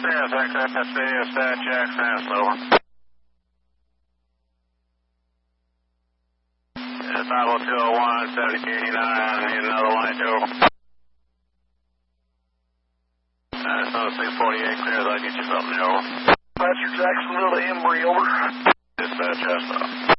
Cirrus XFSC, Stat Jackson, over. 50201, 7089, need another light, over. It's on 648, clear, I'll get you something, over. Roger, Jacksonville to Embry, over. Dispatch,